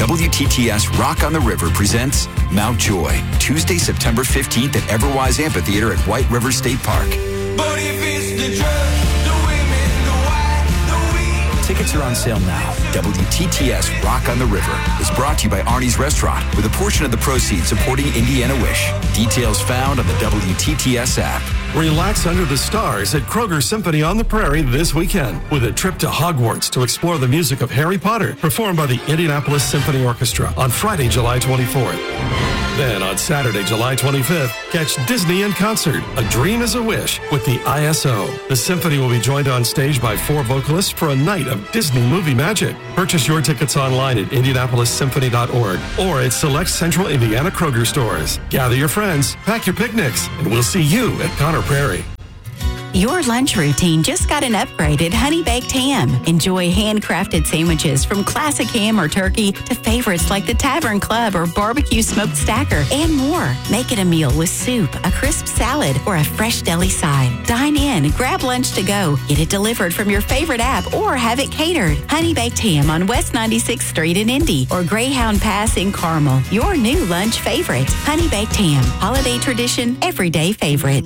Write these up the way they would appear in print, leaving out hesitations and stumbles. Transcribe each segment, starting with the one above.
WTTS Rock on the River presents Mount Joy, Tuesday, September 15th at Everwise Amphitheater at White River State Park. But if it's the drugs, the women, the wine, the weed. Tickets are on sale now. WTTS Rock on the River is brought to you by Arnie's Restaurant, with a portion of the proceeds supporting Indiana Wish. Details found on the WTTS app. Relax under the stars at Kroger Symphony on the Prairie this weekend with a trip to Hogwarts to explore the music of Harry Potter, performed by the Indianapolis Symphony Orchestra on Friday, July 24th. Then on Saturday, July 25th, catch Disney in concert, A Dream is a Wish, with the ISO. The symphony will be joined on stage by 4 vocalists for a night of Disney movie magic. Purchase your tickets online at IndianapolisSymphony.org or at select Central Indiana Kroger stores. Gather your friends, pack your picnics, and we'll see you at Conner Prairie. Your lunch routine just got an upgrade at Honey Baked Ham. Enjoy handcrafted sandwiches from classic ham or turkey to favorites like the Tavern Club or barbecue smoked stacker and more. Make it a meal with soup, a crisp salad, or a fresh deli side. Dine in, grab lunch to go, get it delivered from your favorite app, or have it catered. Honey Baked Ham on West 96th Street in Indy or Greyhound Pass in Carmel. Your new lunch favorite. Honey Baked Ham. Holiday tradition, everyday favorite.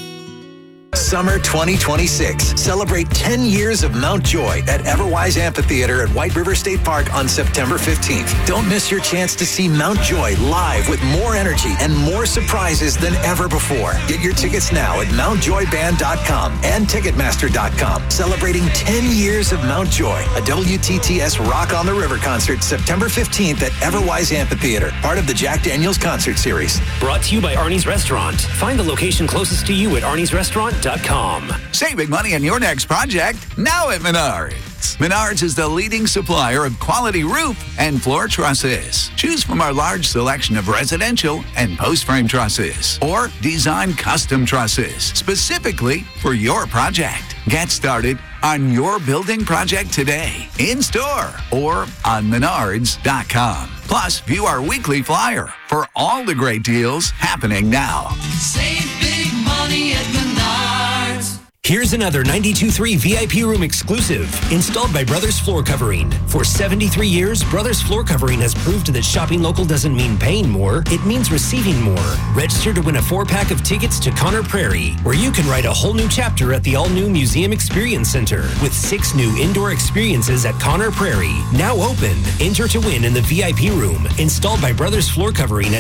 Summer 2026. Celebrate 10 years of Mount Joy at Everwise Amphitheater at White River State Park on September 15th. Don't miss your chance to see Mount Joy live with more energy and more surprises than ever before. Get your tickets now at MountJoyBand.com and Ticketmaster.com. Celebrating 10 years of Mount Joy, a WTTS Rock on the River concert September 15th at Everwise Amphitheater, part of the Jack Daniels Concert Series. Brought to you by Arnie's Restaurant. Find the location closest to you at Arnie'sRestaurant.com. Saving money on your next project now at Menards. Menards is the leading supplier of quality roof and floor trusses. Choose from our large selection of residential and post-frame trusses or design custom trusses specifically for your project. Get started on your building project today, in store or on Menards.com. Plus, view our weekly flyer for all the great deals happening now. Save big money at Menards. Here's another 92.3 VIP room exclusive, installed by Brothers Floor Covering. For 73 years, Brothers Floor Covering has proved that shopping local doesn't mean paying more, it means receiving more. Register to win a 4-pack of tickets to Conner Prairie, where you can write a whole new chapter at the all-new Museum Experience Center, with 6 new indoor experiences at Conner Prairie. Now open. Enter to win in the VIP room, installed by Brothers Floor Covering at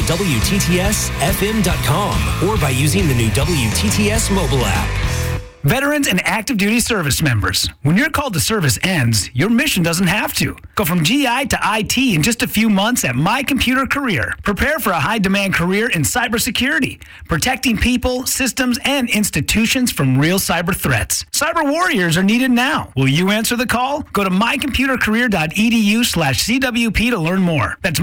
WTTSFM.com or by using the new WTTS mobile app. Veterans and active duty service members, when your call to service ends, your mission doesn't have to. Go from GI to IT in just a few months at My Computer Career. Prepare for a high-demand career in cybersecurity, protecting people, systems, and institutions from real cyber threats. Cyber warriors are needed now. Will you answer the call? Go to mycomputercareer.edu/CWP to learn more. That's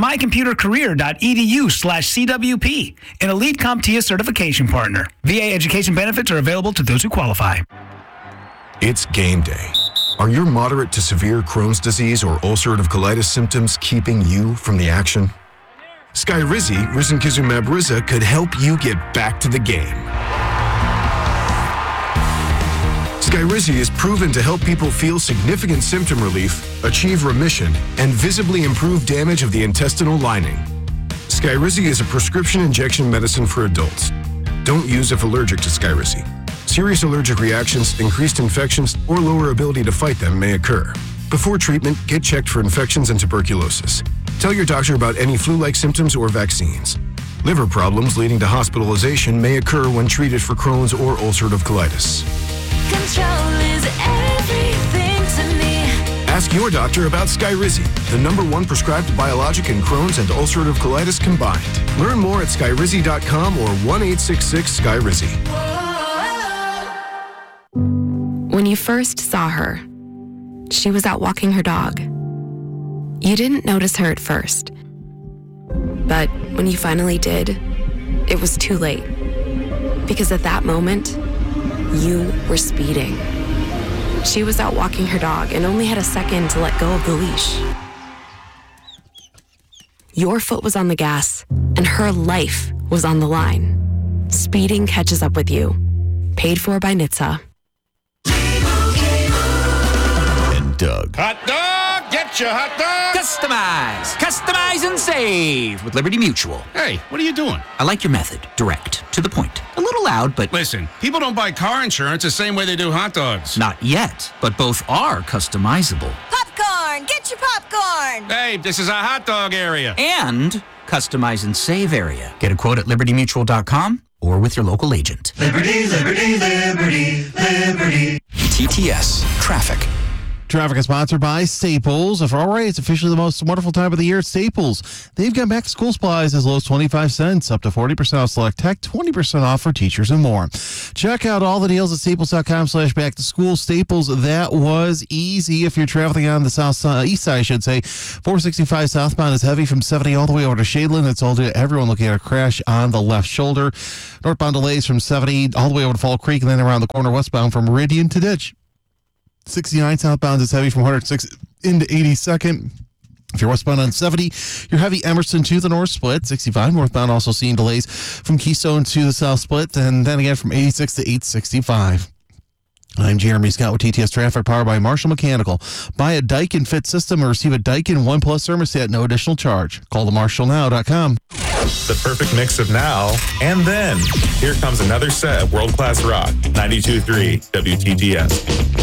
mycomputercareer.edu/CWP, an elite CompTIA certification partner. VA education benefits are available to those who qualify. It's game day. Are your moderate to severe Crohn's disease or ulcerative colitis symptoms keeping you from the action? Skyrizi, risankizumab Riza, could help you get back to the game. Skyrizi is proven to help people feel significant symptom relief, achieve remission, and visibly improve damage of the intestinal lining. Skyrizi is a prescription injection medicine for adults. Don't use if allergic to Skyrizi. Serious allergic reactions, increased infections, or lower ability to fight them may occur. Before treatment, get checked for infections and tuberculosis. Tell your doctor about any flu-like symptoms or vaccines. Liver problems leading to hospitalization may occur when treated for Crohn's or ulcerative colitis. Control is everything to me. Ask your doctor about Skyrizi, the #1 prescribed biologic in Crohn's and ulcerative colitis combined. Learn more at skyrizi.com or 1-866-SKYRIZI. When you first saw her, she was out walking her dog. You didn't notice her at first. But when you finally did, it was too late. Because at that moment, you were speeding. She was out walking her dog and only had a second to let go of the leash. Your foot was on the gas, and her life was on the line. Speeding catches up with you. Paid for by NHTSA. And Doug. Hot dog! Get your hot dog! Customize Customize and save with Liberty Mutual. Hey, what are you doing? I like your method. Direct, to the point. A little loud, but... Listen, people don't buy car insurance the same way they do hot dogs. Not yet, but both are customizable. Popcorn! Get your popcorn! Hey, this is a hot dog area. And customize and save area. Get a quote at libertymutual.com or with your local agent. Liberty, liberty, liberty, liberty. TTS Traffic. Traffic is sponsored by Staples. If all right, it's officially the most wonderful time of the year at Staples. They've got back to school supplies as low as 25 cents, up to 40% off select tech, 20% off for teachers and more. Check out all the deals at staples.com/back to school. Staples, that was easy. If you're traveling on the east side, I should say, 465 southbound is heavy from 70 all the way over to Shadeland. It's all due to everyone looking at a crash on the left shoulder. Northbound delays from 70 all the way over to Fall Creek and then around the corner westbound from Meridian to Ditch. 69 southbound is heavy from 106 into 82nd. If you're westbound on 70, you're heavy Emerson to the north split. 65 northbound also seeing delays from Keystone to the south split, and then again from 86 to 865. I'm Jeremy Scott with TTS Traffic, powered by Marshall Mechanical. Buy a Daikin Fit system or receive a Daikin One Plus thermostat, no additional charge. Call themarshallnow.com. The perfect mix of now and then. Here comes another set of world-class rock. 92.3 WTTS.